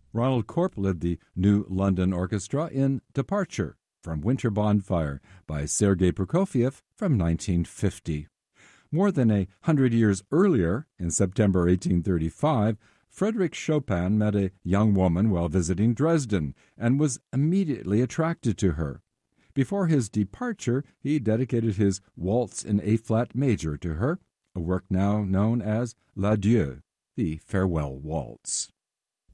Ronald Corp led the New London Orchestra in Departure from Winter Bonfire by Sergei Prokofiev from 1950. More than 100 years earlier, in September 1835, Frédéric Chopin met a young woman while visiting Dresden and was immediately attracted to her. Before his departure, he dedicated his Waltz in A-flat major to her, a work now known as L'Adieu, the Farewell Waltz.